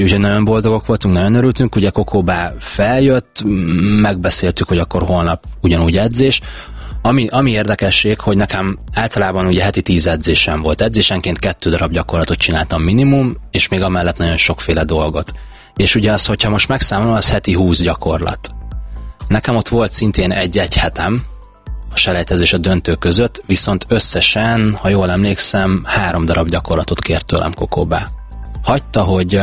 Úgyhogy nagyon boldogok voltunk, nagyon örültünk, ugye Kokóbá feljött, megbeszéltük, hogy akkor holnap ugyanúgy edzés. Ami érdekesség, hogy nekem általában ugye heti 10 edzésem volt. Edzésenként 2 darab gyakorlatot csináltam minimum, és még amellett nagyon sokféle dolgot. És ugye az, hogyha most megszámolom, az heti 20 gyakorlat. Nekem ott volt szintén egy hetem, a selejtező és a döntő között, viszont összesen, ha jól emlékszem, 3 darab gyakorlatot kért tőlem Kokóbá. Hagyta, hogy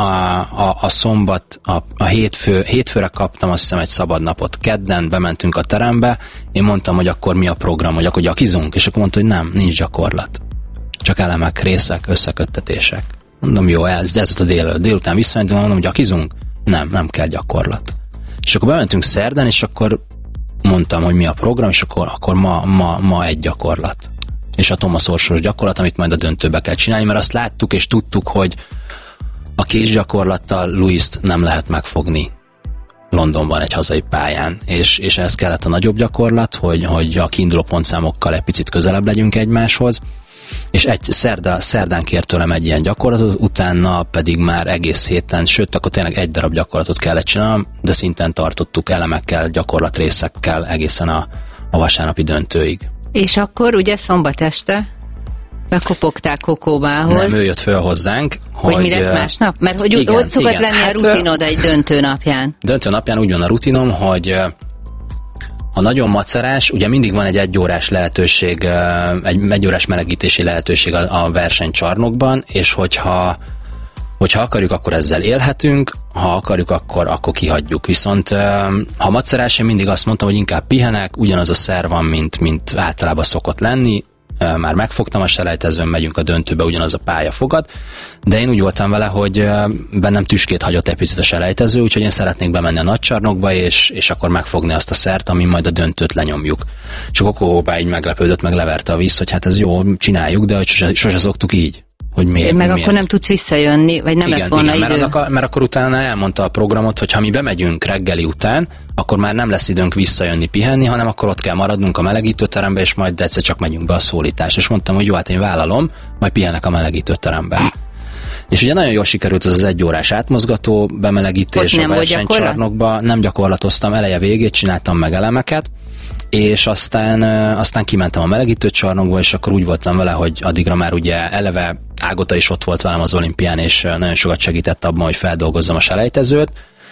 a szombat, a hétfőre kaptam, azt hiszem, egy szabad napot. Kedden bementünk a terembe, én mondtam, hogy akkor mi a program, hogy akkor gyakizunk, és akkor mondta, hogy nem, nincs gyakorlat. Csak elemek, részek, összeköttetések. Mondom, jó, ez volt a délután visszamentünk, mondom, hogy gyakizunk? Nem kell gyakorlat. És akkor bementünk szerdán, és akkor mondtam, hogy mi a program, és akkor ma egy gyakorlat. És a Thomas Orsos gyakorlat, amit majd a döntőbe kell csinálni, mert azt láttuk és tudtuk, hogy a kés gyakorlattal Louist nem lehet megfogni Londonban egy hazai pályán, és ehhez kellett a nagyobb gyakorlat, hogy a kiinduló pontszámokkal egy picit közelebb legyünk egymáshoz, és szerdán kért tőlem egy ilyen gyakorlatot, utána pedig már egész héten, sőt, akkor tényleg egy darab gyakorlatot kellett csinálnom, de szinten tartottuk elemekkel, gyakorlatrészekkel egészen a vasárnapi döntőig. És akkor ugye szombat este bekopogták Kokóbához. Nem, ő jött föl hozzánk. Hogy mi lesz másnap? Mert hogy igen, ott szokott lenni a rutinod egy döntő napján. Döntő napján úgy van a rutinom, hogy ha nagyon macerás, ugye mindig van egy egyórás lehetőség, egy órás melegítési lehetőség a versenycsarnokban, és hogyha akarjuk, akkor ezzel élhetünk, ha akarjuk, akkor kihagyjuk. Viszont ha macerás, én mindig azt mondtam, hogy inkább pihenek, ugyanaz a szer van, mint általában szokott lenni, már megfogtam a selejtezőn, megyünk a döntőbe, ugyanaz a pálya fogad, de én úgy voltam vele, hogy bennem tüskét hagyott egy picit a selejtező, úgyhogy én szeretnék bemenni a nagycsarnokba, és akkor megfogni azt a szert, ami majd a döntőt lenyomjuk. És a Kokóbá így meglepődött, meg leverte a víz, hogy hát ez jó, csináljuk, de hogy sose szoktuk így. Hogy miért. Akkor nem tudsz visszajönni, vagy nem lett volna idő. Mert akkor utána elmondta a programot, hogy ha mi bemegyünk reggeli után, akkor már nem lesz időnk visszajönni pihenni, hanem akkor ott kell maradnunk a melegítőterembe, és majd egyszer csak megyünk be a szólításra. És mondtam, hogy jó, hát én vállalom, majd pihenek a melegítőteremben. És ugye nagyon jól sikerült az egy órás átmozgató bemelegítés a versenycsarnokba. Nem gyakorlatoztam, eleje végét csináltam meg elemeket, és aztán kimentem a melegítőcsarnokba, és akkor úgy voltam vele, hogy addigra már ugye eleve Ágota is ott volt velem az olimpián, és nagyon sokat segített abban, hogy feldolgozzam a selejtezőt,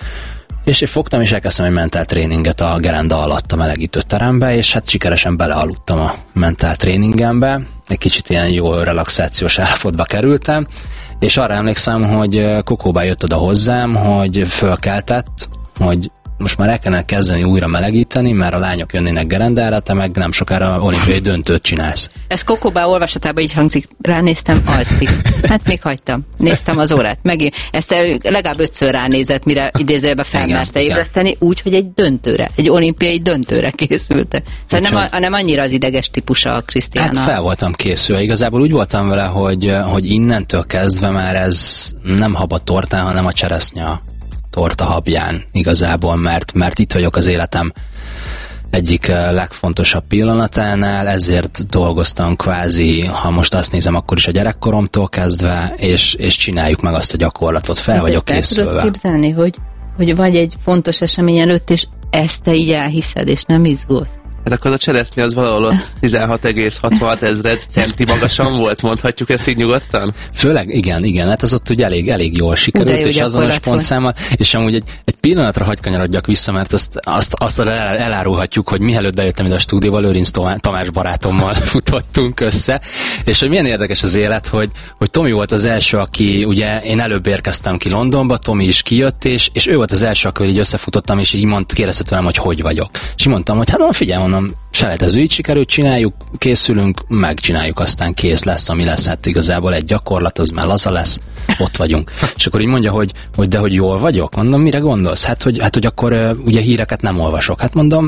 és én fogtam, és elkezdtem egy mentál tréninget a gerenda alatt a melegítőterembe, és hát sikeresen belealudtam a mentál tréningembe, egy kicsit ilyen jó relaxációs állapotba kerültem, és arra emlékszem, hogy Kokóbá jött oda hozzám, hogy fölkeltett, hogy most már el kellene kezdeni újra melegíteni, mert a lányok jönnének gerendára, te meg nem sokára olimpiai döntőt csinálsz. Ez Kokóbá olvasatában így hangzik. Ránéztem, alszik. Hát még hagytam. Néztem az órát. Megint. Ezt legalább 5-ször ránézett, mire idézőjebe felmerte ébreszteni, úgy, hogy egy döntőre, egy olimpiai döntőre készültek. Szóval nem annyira az ideges típusa a Krisztiána. Hát fel voltam készülve. Igazából úgy voltam vele, hogy innentől kezdve már ez nem habatortán, hanem a cseresznye torta habján igazából, mert itt vagyok az életem egyik legfontosabb pillanatánál, ezért dolgoztam kvázi, ha most azt nézem, akkor is a gyerekkoromtól kezdve, és csináljuk meg azt a gyakorlatot, fel vagyok készülve. Ezt tudod képzelni, hogy vagy egy fontos esemény előtt, és ezt te így elhiszed, és nem izgulsz? Hát akkor a cseresznye az valahol ott 16,66 ezred centi magasan volt, mondhatjuk ezt így nyugodtan? Főleg, igen, hát az ott ugye elég jól sikerült, és azonos pontszámmal, és amúgy egy pillanatra hagy kanyarodjak vissza, mert azt elárulhatjuk, hogy mielőtt bejöttem ide a stúdióval, Lőrinc Tamás barátommal futottunk össze, és hogy milyen érdekes az élet, hogy Tomi volt az első, aki, ugye én előbb érkeztem ki Londonba, Tomi is kijött, és ő volt az első, akkor így összefutottam, és így kérdezte tőlem, hogy hogy vagyok. És így mondtam, hogy hát figyelj, mondom, selejtező így sikerült, csináljuk, készülünk, megcsináljuk, aztán kész lesz, ami lesz, hát igazából egy gyakorlat, az már laza lesz, ott vagyunk. És akkor így mondja, hogy de jól vagyok? Mondom, mire gondolsz? Hát, hogy akkor ugye híreket nem olvasok. Hát mondom,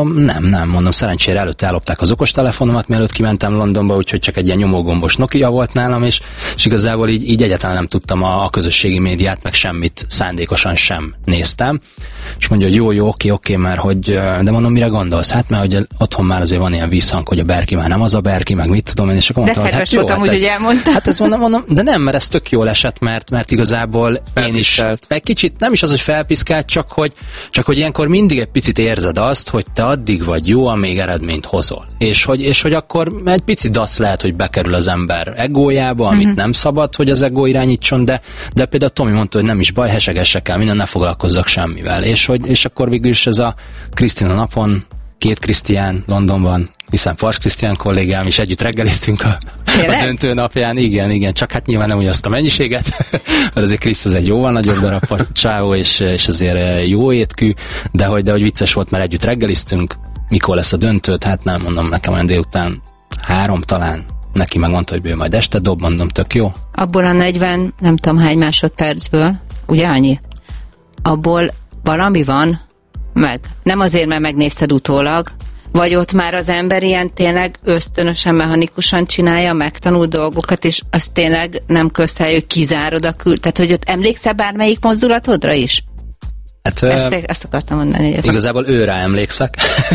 nem, szerencsére előtte ellopták az okostelefonomat, mielőtt kimentem Londonba, úgyhogy csak egy ilyen nyomógombos Nokia volt nálam, és igazából így egyáltalán nem tudtam a közösségi médiát, meg semmit szándékosan sem néztem. És mondja, hogy jó, oké, mert hogy, de mondom, mire gondolsz? Hát, mert hogy otthon már azért van ilyen visszhang, hogy a Berki már nem az a Berki, meg mit tudom én, és akkor mondtam, hogy hát jó, voltam, hogy elmondta. Hát ezt mondom, de nem, mert ez tök jól esett, mert igazából én is egy kicsit, nem is az, hogy felpiszkált, csak hogy ilyenkor mindig egy picit érzed azt, hogy te addig vagy jó, amíg eredményt hozol. És hogy akkor egy pici dac lehet, hogy bekerül az ember egójába, amit nem szabad, hogy az egó irányítson, de például Tomi mondta, hogy nem is baj, hesegesse kell, minden, ne foglalkozzak semmivel. És akkor végül is ez a Krisztina napon, 2 Krisztián Londonban, hiszen Fars Krisztián kollégám is együtt reggeliztünk a döntő napján. Igen, csak hát nyilván nem ugyanazt a mennyiséget, mert azért Kriszt az egy jóval nagyobb darab csávó, és azért jó étkű, de hogy vicces volt, mert együtt reggeliztünk, mikor lesz a döntőt, hát nem mondom, nekem olyan délután 3 talán, neki megmondta, hogy ő majd este dob, mondom, tök jó. Abból a 40, nem tudom hány másodpercből, ugye annyi? Abból valami van meg. Nem azért, mert megnézted utólag, vagy ott már az ember ilyen tényleg ösztönösen, mechanikusan csinálja, megtanul dolgokat, és az tényleg nem közhely, hogy kizárod a tehát hogy ott emlékszel bármelyik mozdulatodra is? Hát, ezt akartam mondani. Hogy igazából őre emlékszek.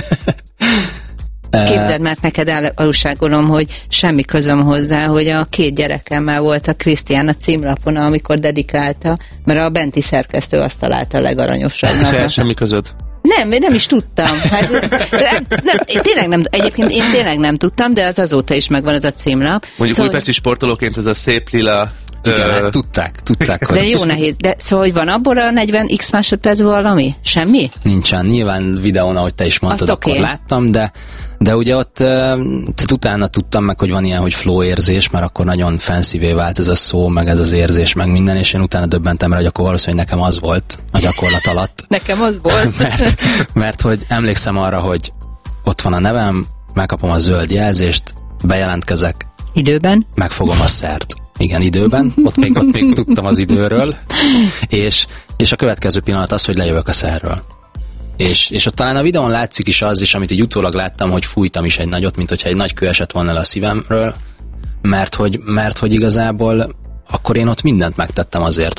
Képzeld, mert neked alulságolom, hogy semmi közöm hozzá, hogy a 2 gyerekemmel volt a Krisztián a címlapon, amikor dedikálta, mert a benti szerkesztő azt találta a legaranyosabbnak. Semmi között. Nem is tudtam. Egyébként én tényleg nem tudtam, de az azóta is megvan az a címlap. Mondjuk újpesti sportolóként ez a szép lila... Igen, tudták. De jó nehéz. De szóval, hogy van abból a 40x másodpercből valami? Semmi? Nincsen. Nyilván videón, ahogy te is mondtad, akkor láttam, de ugye ott utána tudtam meg, hogy van ilyen, hogy flow érzés, mert akkor nagyon fancyvé vált ez a szó, meg ez az érzés, meg minden, és én utána döbbentem rá, hogy akkor valószínűleg nekem az volt a gyakorlat alatt. Nekem az volt. mert hogy emlékszem arra, hogy ott van a nevem, megkapom a zöld jelzést, bejelentkezek. Időben? Megfogom a szert. Igen, időben. Ott még tudtam az időről. És a következő pillanat az, hogy lejövök a szerről. És ott talán a videón látszik is az is, amit így utólag láttam, hogy fújtam is egy nagyot, mint hogyha egy nagy kő esett volna le a szívemről, mert hogy igazából akkor én ott mindent megtettem azért,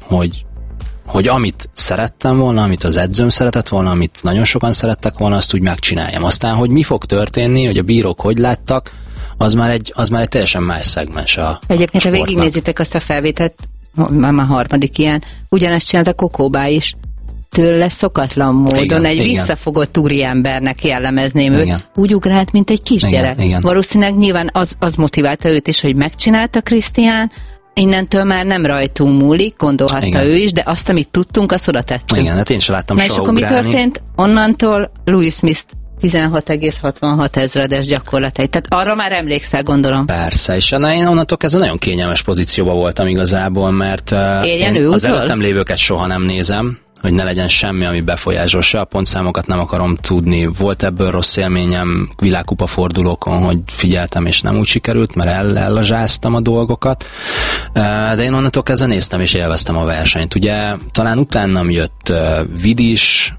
hogy amit szerettem volna, amit az edzőm szeretett volna, amit nagyon sokan szerettek volna, azt úgy megcsináljam. Aztán, hogy mi fog történni, hogy a bírók hogy láttak, az már egy teljesen más szegmens a Egyébként, sportnak. ha végignézitek azt a felvételt, már harmadik ilyen, ugyanezt csinált a Kokóbá is. Tőle szokatlan módon egy visszafogott úriembernek jellemezném őt. Úgy ugrált, mint egy kisgyerek. Igen. Valószínűleg nyilván az motiválta őt is, hogy megcsinálta Krisztián, innentől már nem rajtunk múlik, gondolhatta ő is, de azt, amit tudtunk, azt oda tettünk. Igen, hát én sem láttam soha ugrálni. És akkor mi történt? Onnantól Louis Smith 16,66 ezredes gyakorlatai. Tehát arra már emlékszel, gondolom. Persze, és én onnantól kezdve nagyon kényelmes pozícióban voltam igazából, mert én az előttem lévőket soha nem nézem, hogy ne legyen semmi, ami befolyásol, se a pontszámokat nem akarom tudni. Volt ebből rossz élményem világkupa fordulókon, hogy figyeltem, és nem úgy sikerült, mert ellazsáztam a dolgokat. De én onnantól kezdve néztem, és élveztem a versenyt. Ugye talán utánam jött Vidis,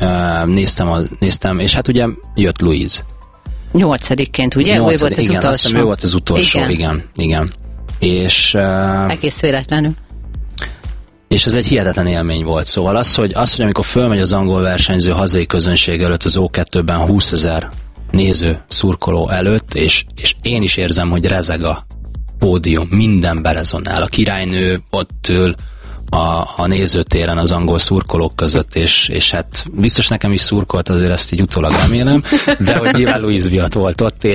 néztem, és hát ugye jött Louise. 8-ként, ugye? 8. Ő volt az igen, utolsó. Azt hiszem, ő volt az utolsó, igen. És... egész véletlenül. És ez egy hihetetlen élmény volt. Szóval az, hogy amikor fölmegy az angol versenyző hazai közönség előtt az O2-ben 20 000 néző, szurkoló előtt, és én is érzem, hogy rezeg a pódium, minden berezonál. A királynő ott ül a nézőtéren az angol szurkolók között, és hát biztos nekem is szurkolt, azért ezt így utólag remélem, de hogy nyilván Louise miatt volt ott,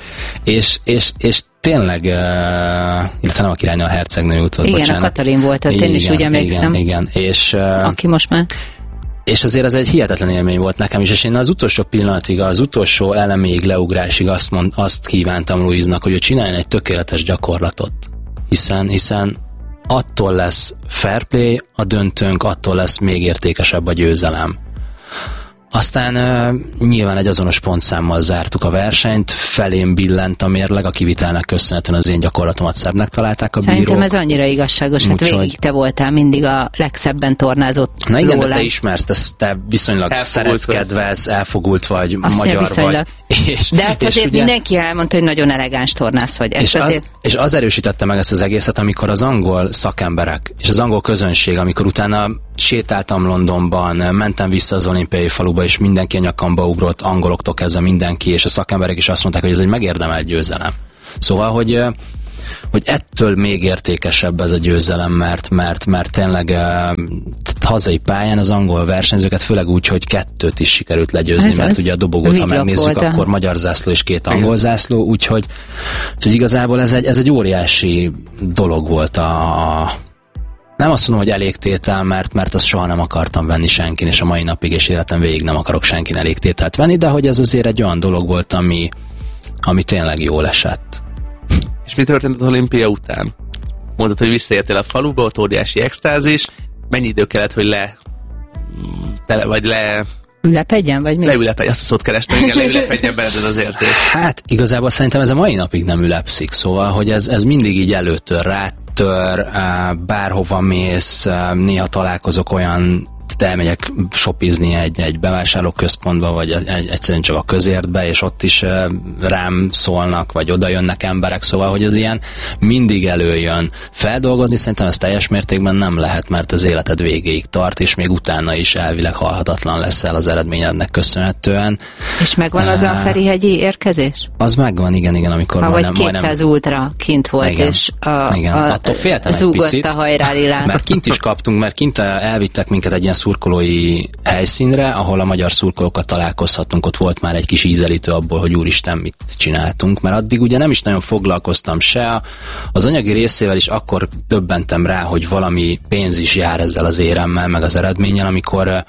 és tényleg, illetve nem a királynő, a hercegnő út volt, igen, bocsánat. A Katalin volt ott, én is úgy emlékszem. Igen. És, aki most már... És azért ez egy hihetetlen élmény volt nekem is, és én az utolsó pillanatig, az utolsó eleméig, leugrásig azt kívántam Louise-nak, hogy ő csináljon egy tökéletes gyakorlatot. Hiszen attól lesz fair play a döntőnk, attól lesz még értékesebb a győzelem. Aztán nyilván egy azonos pontszámmal zártuk a versenyt, felém billent a mérleg, a kivitelnek köszönhetően az én gyakorlatomat szebbnek találták a bírók. Szerintem ez annyira igazságos, hát végig te voltál mindig a legszebben tornázott. Na igen, de te ismersz, te viszonylag szeretsz, kedvelsz, elfogult vagy, azt magyar vagy. De azt azért ugye, mindenki elmondta, hogy nagyon elegáns tornász vagy. És az erősítette meg ezt az egészet, amikor az angol szakemberek és az angol közönség, amikor utána sétáltam Londonban, mentem vissza az olimpiai faluba, interjúba, és mindenki a nyakamba ugrott, angoloktól kezdve mindenki, és a szakemberek is azt mondták, hogy ez egy megérdemelt győzelem. Szóval, hogy ettől még értékesebb ez a győzelem, mert tényleg hazai pályán az angol versenyzőket, főleg úgy, hogy 2 is sikerült legyőzni, mert ugye a dobogót, ha megnézzük, akkor magyar zászló és 2 angol zászló, úgyhogy igazából ez egy óriási dolog volt nem azt mondom, hogy elégtétel, mert azt soha nem akartam venni senkin, és a mai napig és életem végig nem akarok senkin elégtételt venni, de hogy ez azért egy olyan dolog volt, ami tényleg jól esett. És mi történt az olimpia után? Mondtad, hogy visszaértél a faluba, ott óriási extázis. Mennyi idő kellett, hogy ülepedjen, vagy mi? Leülepedjen, azt a szót kerestem, igen, leülepedjen benned ez az érzés. Hát igazából szerintem ez a mai napig nem ülepszik, szóval, hogy ez mindig így előtör, rátör, bárhova mész, néha találkozok olyan, elmegyek shopizni egy bevásárlóközpontba, vagy egyszerűen csak a közértbe, és ott is rám szólnak, vagy oda jönnek emberek, szóval, hogy az ilyen mindig előjön. Feldolgozni szerintem ez teljes mértékben nem lehet, mert az életed végéig tart, és még utána is elvileg halhatatlan leszel az eredményednek köszönhetően. És megvan az a Ferihegyi érkezés? Az megvan, igen, amikor majdnem... 200 ultra kint volt, igen, és attól féltem egy picit, a hajrálilán. mert kint is kaptunk, mert kint elvittek minket egy ilyen szurkolói helyszínre, ahol a magyar szurkolókat találkozhatunk, ott volt már egy kis ízelítő abból, hogy úristen, mit csináltunk, mert addig ugye nem is nagyon foglalkoztam se, az anyagi részével is akkor döbbentem rá, hogy valami pénz is jár ezzel az éremmel, meg az eredménnyel, amikor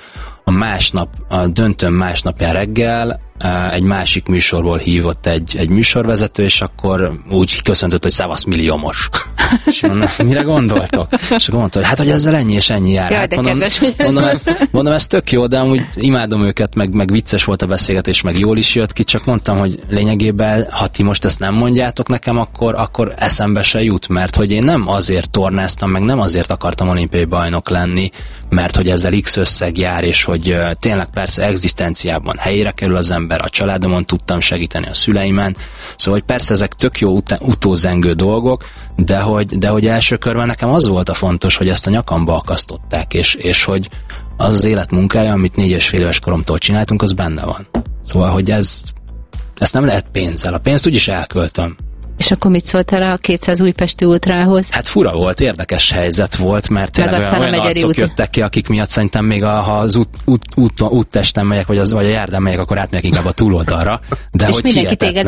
a döntőn másnapján reggel egy másik műsorból hívott egy műsorvezető, és akkor úgy köszöntött, hogy szavasz milliómos. És mondom, mire gondoltok? És akkor mondta, hogy hát, hogy ezzel ennyi és ennyi jár. Jaj, hát mondom, ez tök jó, de amúgy imádom őket, meg vicces volt a beszélgetés, meg jól is jött ki, csak mondtam, hogy lényegében, ha ti most ezt nem mondjátok nekem, akkor eszembe se jut, mert hogy én nem azért tornáztam, meg nem azért akartam olimpiai bajnok lenni, mert hogy ezzel X összeg jár, és hogy tényleg persze egzisztenciában helyére kerül az ember, a családomon tudtam segíteni, a szüleimen, szóval hogy persze ezek tök jó utózengő dolgok, de hogy első körben nekem az volt a fontos, hogy ezt a nyakamba akasztották, és hogy az az életmunkája, amit 4,5 éves koromtól csináltunk, az benne van. Szóval, hogy ezt nem lehet pénzzel. A pénzt úgyis elköltöm. És akkor mit szóltál a 200 újpesti ultrához? Hát fura volt, érdekes helyzet volt, mert tényleg olyan arcok jöttek ki, akik miatt szerintem még ha az úttesten megyek, vagy a járdán megyek, akkor átmegyek inkább a túloldalra. De és hogy mindenki téged